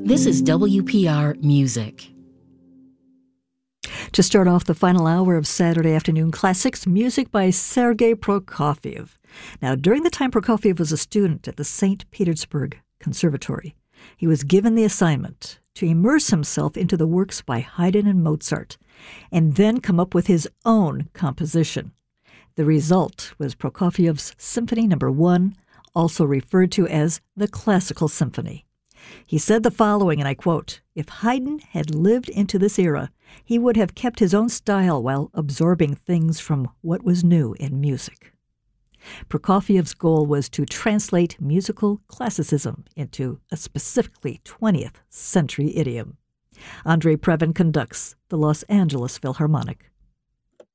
This is WPR Music. To start off the final hour of Saturday Afternoon Classics, music by Sergei Prokofiev. Now, during the time Prokofiev was a student at the St. Petersburg Conservatory, he was given the assignment to immerse himself into the works by Haydn and Mozart, and then come up with his own composition. The result was Prokofiev's Symphony No. 1, also referred to as the Classical Symphony. He said the following, and I quote, "If Haydn had lived into this era, he would have kept his own style while absorbing things from what was new in music." Prokofiev's goal was to translate musical classicism into a specifically 20th century idiom. Andrei Previn conducts the Los Angeles Philharmonic.